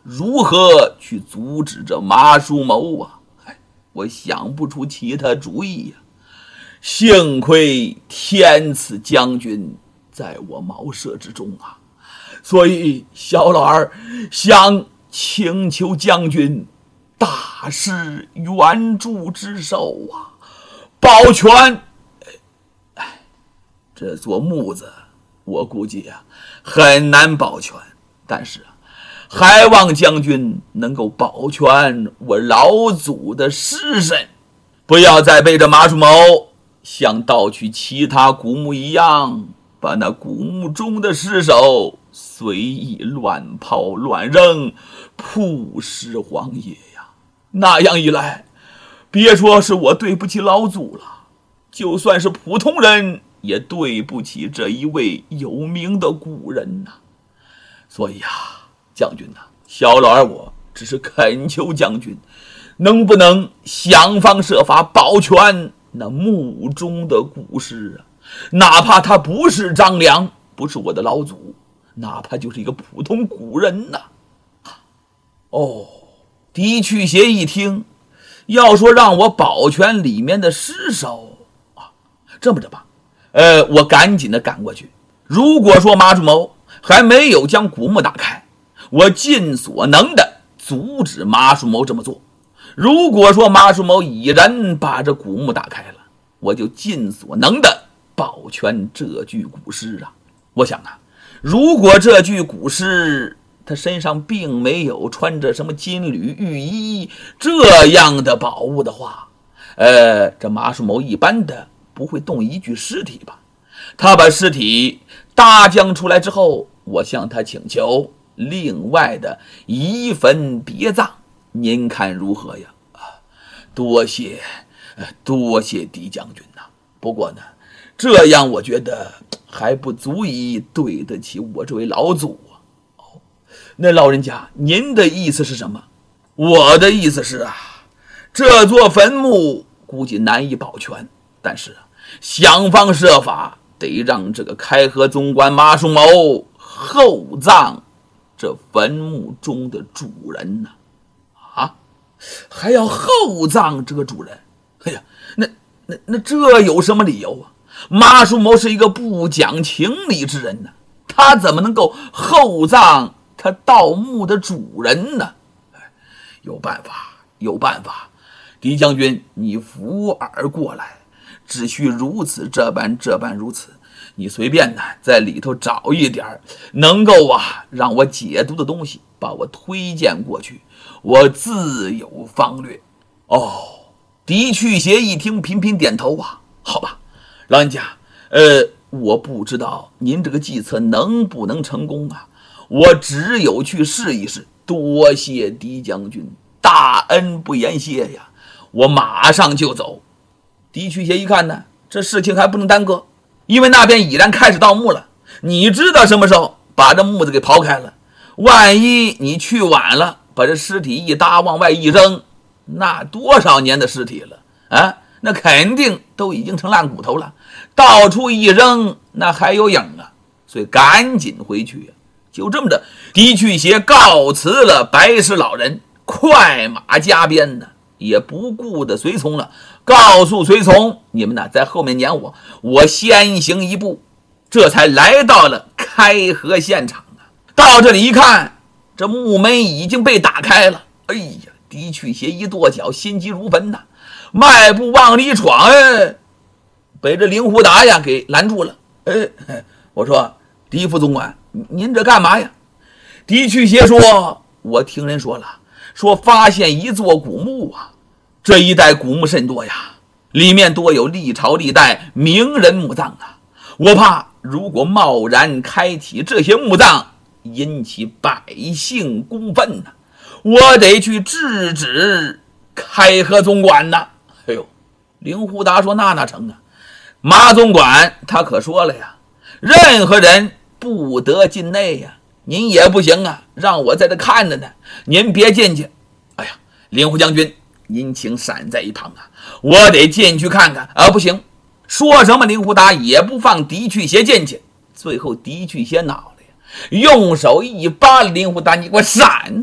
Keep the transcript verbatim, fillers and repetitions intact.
如何去阻止这马叔谋啊？哎，我想不出其他主意呀、啊。幸亏天赐将军在我茅舍之中啊，所以小老儿想请求将军大施援助之手啊，保全。哎，这座墓子我估计啊很难保全，但是啊，还望将军能够保全我老祖的尸身，不要再被这马叔谋像盗取其他古墓一样，把那古墓中的尸首随意乱抛乱扔，曝尸荒野呀！那样一来，别说是我对不起老祖了，就算是普通人也对不起这一位有名的古人呐。所以啊，将军呐、啊，小老儿我只是恳求将军，能不能想方设法保全那墓中的古尸啊？哪怕他不是张良，不是我的老祖，哪怕就是一个普通古人呐、啊。哦，狄去邪一听，要说让我保全里面的尸首啊，这么着吧，呃，我赶紧的赶过去。如果说马叔谋还没有将古墓打开，我尽所能的阻止马叔谋这么做。如果说马叔谋已然把这古墓打开了，我就尽所能的保全这具古尸啊。我想啊，如果这具古尸他身上并没有穿着什么金缕玉衣这样的宝物的话，呃，这马叔谋一般的不会动一具尸体吧？他把尸体搭将出来之后，我向他请求另外的移坟别葬，您看如何呀？啊，多谢，多谢狄将军呐、啊。不过呢，这样我觉得还不足以对得起我这位老祖啊。哦，那老人家，您的意思是什么？我的意思是啊，这座坟墓估计难以保全，但是啊，想方设法得让这个开河总管马叔谋厚葬这坟墓中的主人呢、啊。啊，还要厚葬这个主人？哎呀，那那那这有什么理由啊？马叔谋是一个不讲情理之人呢、啊，他怎么能够厚葬他盗墓的主人呢？有办法，有办法，狄将军，你扶耳过来，只需如此这般这般如此，你随便呢在里头找一点能够啊让我解读的东西，把我推荐过去，我自有方略。哦，狄去邪一听频频点头啊，好吧，老人家，呃，我不知道您这个计策能不能成功啊，我只有去试一试。多谢狄将军，大恩不言谢呀，我马上就走。狄去邪一看呢，这事情还不能耽搁，因为那边已然开始盗墓了，你知道什么时候把这墓子给刨开了，万一你去晚了，把这尸体一搭往外一扔，那多少年的尸体了啊，那肯定都已经成烂骨头了，到处一扔那还有影啊，所以赶紧回去啊。就这么着，狄去邪告辞了白石老人，快马加鞭呢，也不顾的随从了，告诉随从，你们呢在后面撵我，我先行一步，这才来到了开河现场啊。到这里一看，这墓门已经被打开了，哎呀，狄去邪一跺脚，心急如焚呐，迈步往里闯，哎，被这令狐达呀给拦住了。哎，我说狄副总管，您这干嘛呀？狄去邪说，我听人说了，说发现一座古墓啊，这一带古墓甚多呀，里面多有历朝历代名人墓葬啊，我怕如果贸然开启这些墓葬，引起百姓公愤呢、啊，我得去制止开河总管呢。哎呦，令狐达说，那哪成啊，马总管他可说了呀，任何人不得进内呀，您也不行啊，让我在这看着呢，您别进去。哎呀，令狐将军，您请闪在一旁啊，我得进去看看啊。不行，说什么令狐达也不放狄去邪进去。最后狄去邪恼了呀，用手一扒令狐达，你给我闪！